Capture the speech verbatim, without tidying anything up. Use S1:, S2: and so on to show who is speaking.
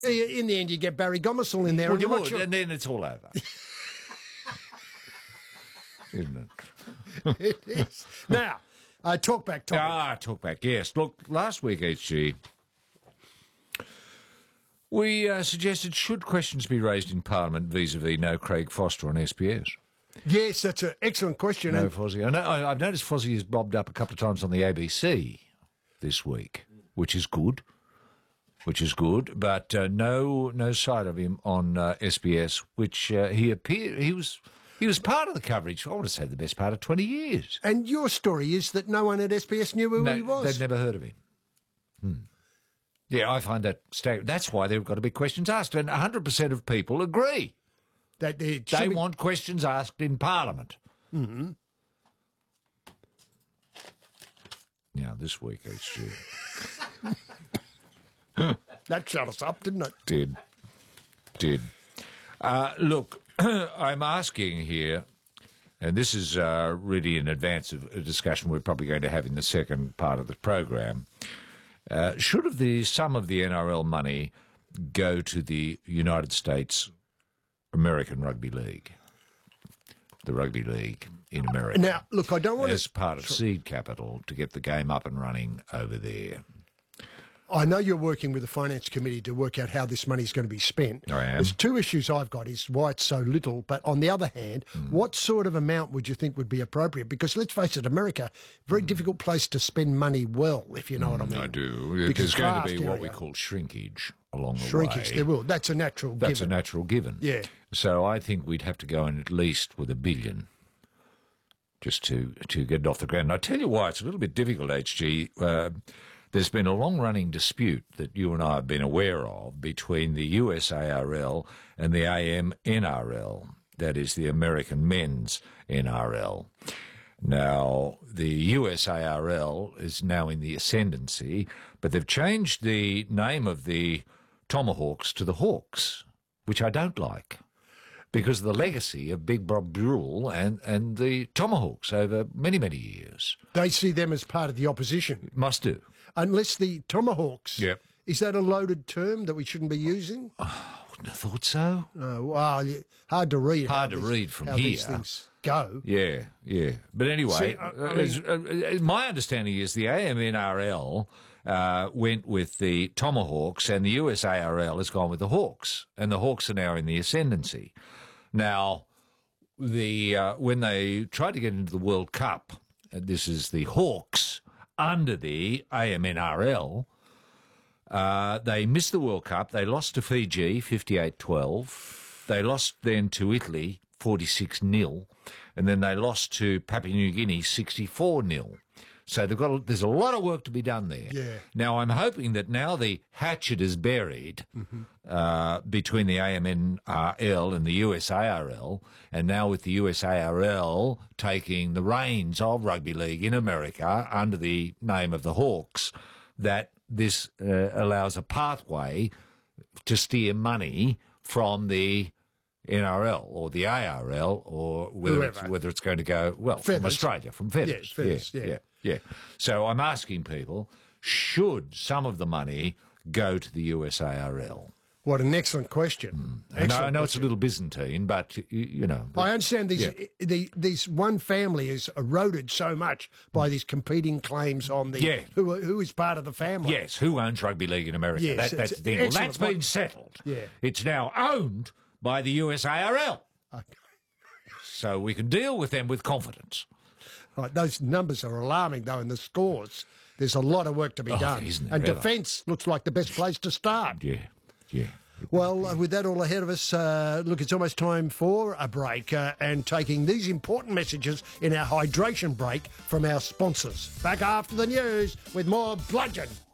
S1: In the end, you get Barry Gomersall in there.
S2: Well,
S1: and,
S2: you
S1: I'm not
S2: would,
S1: sure-
S2: and then it's all over. Isn't it?
S1: It is. Now, uh, talk back, topic.
S2: Ah, talk back, yes. Look, last week, H G, we uh, suggested should questions be raised in Parliament vis-a-vis no Craig Foster on S B S?
S1: Yes, that's an excellent question.
S2: No
S1: and
S2: Fozzie. I know, I, I've noticed Fozzie has bobbed up a couple of times on the A B C this week, which is good. Which is good, but uh, no, no sight of him on uh, S B S. Which uh, he appeared, he was, he was part of the coverage. I want to say the best part of twenty years.
S1: And your story is that no one at S B S knew who
S2: No,
S1: he was.
S2: they'd never heard of him. Hmm. Yeah, I find that staggering. That's why there have got to be questions asked, and one hundred percent of people agree.
S1: That they
S2: They
S1: be-
S2: want questions asked in Parliament.
S1: Mm-hmm.
S2: Now, this week, H G.
S1: That shut us up, didn't it?
S2: Did. Did. Uh, look, I'm asking here, and this is uh, really in advance of a discussion we're probably going to have in the second part of the program. Uh, should of the some of the N R L money go to the United States American Rugby League? The Rugby League in America.
S1: Now, look, I don't want
S2: as
S1: to...
S2: part of seed capital to get the game up and running over there.
S1: I know you're working with the Finance Committee to work out how this money's going to be spent.
S2: I am.
S1: There's two issues I've got is why it's so little, but on the other hand,
S2: Mm.
S1: what sort of amount would you think would be appropriate? Because let's face it, America, very mm. difficult place to spend money well, if you know
S2: mm,
S1: what I mean.
S2: I do.
S1: Because
S2: There's going to
S1: vast
S2: be what
S1: area.
S2: we call shrinkage along the
S1: Shrinkage,
S2: way.
S1: there will. That's a natural
S2: That's
S1: given.
S2: a natural given.
S1: Yeah.
S2: So I think we'd have to go in at least with a billion just to, to get it off the ground. And I tell you why, it's a little bit difficult, H G. Uh, There's been a long-running dispute that you and I have been aware of between the U S A R L and the A M N R L, that is the American Men's N R L. Now, the U S A R L is now in the ascendancy, but they've changed the name of the Tomahawks to the Hawks, which I don't like, because of the legacy of Big Bob Brule and, and the Tomahawks over many, many years.
S1: They see them as part of the opposition.
S2: Must do.
S1: Unless the Tomahawks,
S2: Yep.
S1: is that a loaded term that we shouldn't be using?
S2: I wouldn't have thought so.
S1: Oh, well, yeah, hard to read.
S2: Hard
S1: how
S2: to
S1: these-
S2: read from
S1: how
S2: here.
S1: these things go.
S2: Yeah, yeah. But anyway,
S1: See, I- I
S2: uh,
S1: mean-
S2: as- uh, uh, my understanding is the A M N R L uh, went with the Tomahawks and the U S A R L has gone with the Hawks, and the Hawks are now in the ascendancy. Now, the uh, when they tried to get into the World Cup, and this is the Hawks under the A M N R L, uh, they missed the World Cup. They lost to Fiji fifty-eight twelve. They lost then to Italy forty-six nil, and then they lost to Papua New Guinea sixty-four nil. So they've got a, there's a lot of work to be done there.
S1: Yeah.
S2: Now I'm hoping that now the hatchet is buried
S1: Mm-hmm.
S2: uh, between the A M N R L and the U S A R L, and now with the U S A R L taking the reins of rugby league in America under the name of the Hawks, that this uh, allows a pathway to steer money from the N R L or the A R L or whether it's,
S1: Whoever.
S2: whether it's going to go, well, from
S1: Feathers.
S2: Australia, from Feathers.
S1: Yes, Feathers, yeah.
S2: yeah, yeah. So I'm asking people, should some of the money go to the U S A R L?
S1: What an excellent question.
S2: I know,
S1: Excellent
S2: I know it's a
S1: question.
S2: little Byzantine, but, you, you know.
S1: I understand these,
S2: Yeah.
S1: the, these one family is eroded so much by these competing claims on the
S2: Yeah.
S1: who, who is part of the family.
S2: Yes, who owns rugby league in America?
S1: Yes,
S2: that, that's
S1: it's
S2: the thing. Well,
S1: excellent
S2: that's been
S1: point.
S2: settled.
S1: Yeah.
S2: It's now owned by the U S A R L.
S1: Okay.
S2: So we can deal with them with confidence.
S1: Right, those numbers are alarming, though, in the scores. There's a lot of work to be
S2: Oh,
S1: done.
S2: isn't there
S1: And
S2: ever?
S1: defence looks like the best place to start.
S2: Yeah, yeah.
S1: Well, uh, with that all ahead of us, uh, look, it's almost time for a break uh, and taking these important messages in our hydration break from our sponsors. Back after the news with more Bludgeon.